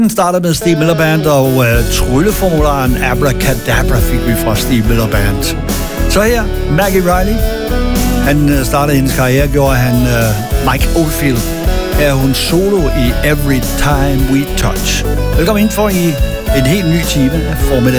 Den starter med Steve Miller Band, og trylleformularen Abracadabra fik vi fra Steve Miller Band. Så her, Maggie Reilly. Han startede hendes karriere, gjorde han Mike Oldfield. Her er hun solo i Every Time We Touch. Velkommen ind for i en helt ny time af formiddag.